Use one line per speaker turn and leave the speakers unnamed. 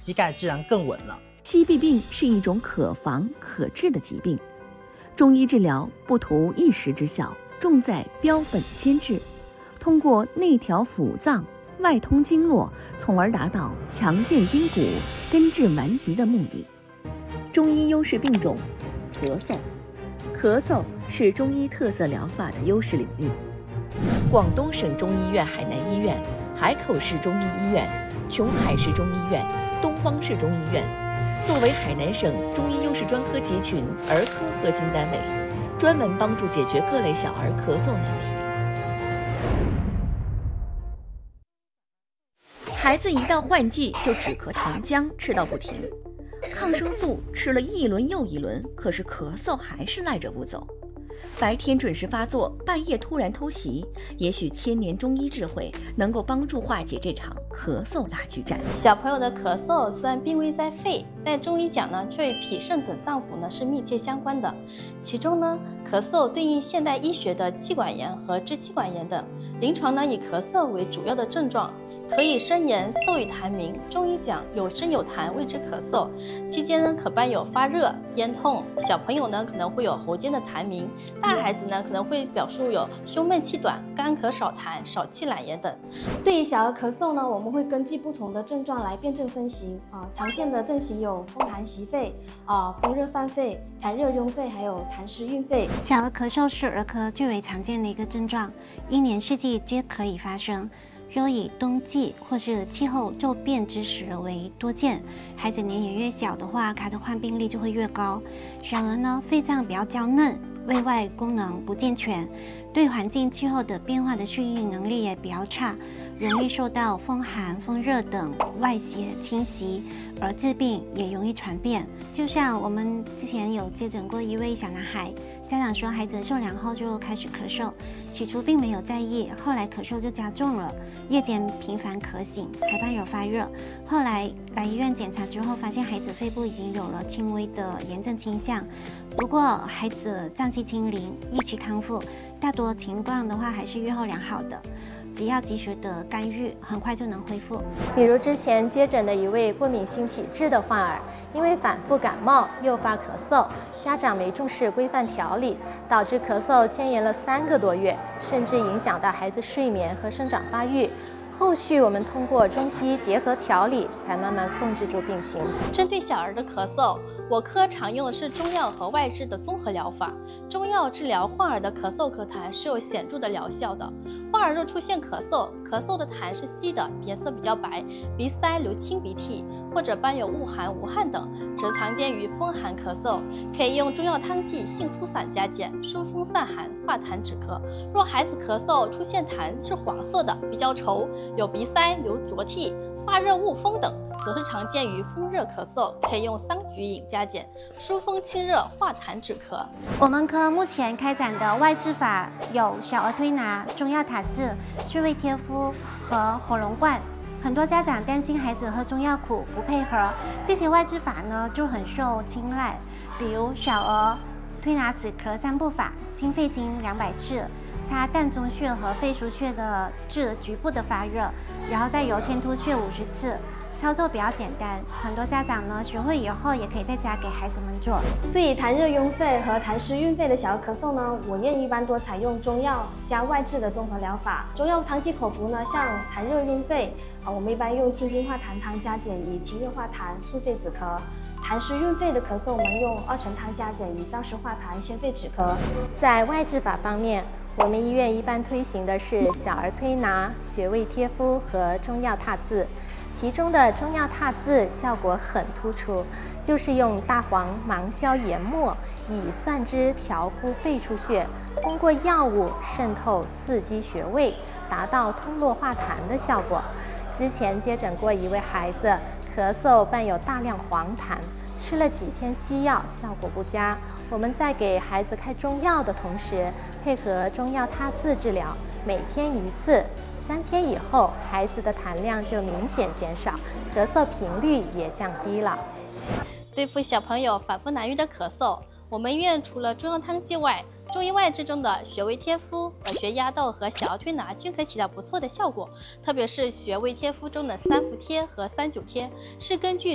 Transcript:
膝盖自然更稳了。
膝痹病是一种可防可治的疾病，中医治疗不图一时之效，重在标本兼治，通过内调腑脏、外通经络，从而达到强健筋骨、根治顽疾的目的。中医优势病种，咳嗽。咳嗽是中医特色疗法的优势领域。广东省中医院海南医院、海口市中医医院、琼海市中医院、东方市中医院作为海南省中医优势专科集群儿科核心单位，专门帮助解决各类小儿咳嗽难题。孩子一到换季就止咳糖浆吃到不停，抗生素吃了一轮又一轮，可是咳嗽还是赖着不走。白天准时发作，半夜突然偷袭，也许千年中医智慧能够帮助化解这场咳嗽拉锯战。
小朋友的咳嗽虽然病危在肺，在中医讲呢，却与脾肾等脏腑呢是密切相关的。其中呢，咳嗽对应现代医学的气管炎和支气管炎等，临床呢以咳嗽为主要的症状。可以生炎，嗽以痰鸣。中医讲有声有痰谓之咳嗽，期间呢可伴有发热、咽痛，小朋友呢可能会有喉间的痰鸣，大孩子呢可能会表述有胸闷气短、干咳少痰、少气懒言等。
对于小儿咳嗽呢，我们会根据不同的症状来辨证分型常见的症型有风寒袭肺、风热犯肺、痰热壅肺，还有痰湿运肺。
小儿咳嗽是儿科最为常见的一个症状，一年四季皆可以发生。若以冬季或是气候骤变之时为多见，孩子年龄越小的话，他的患病率就会越高。小儿呢，肺脏比较娇嫩，胃外功能不健全，对环境气候的变化的适应能力也比较差，容易受到风寒、风热等外邪侵袭，而致病也容易传变。就像我们之前有接诊过一位小男孩，家长说孩子受凉后就开始咳嗽，起初并没有在意，后来咳嗽就加重了，夜间频繁咳醒，还伴有发热。后来来医院检查之后，发现孩子肺部已经有了轻微的炎症倾向。如果孩子脏器清零，益气康复，大多情况的话还是预后良好的。只要及时的干预，很快就能恢复。
比如之前接诊的一位过敏性体质的患儿，因为反复感冒诱发咳嗽，家长没重视规范调理，导致咳嗽牵延了3个多月，甚至影响到孩子睡眠和生长发育。后续我们通过中西结合调理，才慢慢控制住病情。针对小儿的咳嗽，我科常用的是中药和外治的综合疗法。中药治疗患儿的咳嗽咳痰是有显著的疗效的。患儿若出现咳嗽，咳嗽的痰是稀的，颜色比较白，鼻塞流清鼻涕，或者伴有恶寒无汗等，则常见于风寒咳嗽，可以用中药汤剂杏苏散加减，疏风散寒，化痰止咳。若孩子咳嗽出现痰是黄色的，比较稠，有鼻塞、流浊涕、发热恶风等，则是常见于风热咳嗽，可以用桑菊饮加减，疏风清热，化痰止咳。
我们科目前开展的外治法有小儿推拿、中药塔治、穴位贴敷和火龙罐。很多家长担心孩子喝中药苦不配合，这些外治法呢就很受青睐。比如小儿推拿止咳3步法，清肺经200次。擦膻中穴和肺腧穴的治局部的发热，然后再揉天突穴50次，操作比较简单。很多家长呢学会以后也可以在家给孩子们做。
对于痰热壅肺和痰湿运肺的小儿咳嗽呢，我院一般多采用中药加外治的综合疗法。中药汤剂口服呢，像痰热壅肺我们一般用清金化痰汤加减以清热化痰，速肺止咳。痰湿运肺的咳嗽，我们用2陈汤加减以燥湿化痰，宣肺止咳。
在外治法方面，我们医院一般推行的是小儿推拿、穴位贴敷和中药踏字。其中的中药踏字效果很突出，就是用大黄芒硝研末以蒜汁调敷肺腧穴，通过药物渗透刺激穴位，达到通络化痰的效果。之前接诊过一位孩子，咳嗽伴有大量黄痰，吃了几天西药效果不佳，我们在给孩子开中药的同时，配合中药踏字治疗，每天1次，3天以后，孩子的痰量就明显减少，咳嗽频率也降低了。对付小朋友反复难愈的咳嗽，我们医院除了中药汤剂外，中医外治中的穴位贴敷、耳穴压豆和小儿推拿均可起到不错的效果。特别是穴位贴敷中的3伏贴和3-9贴，是根据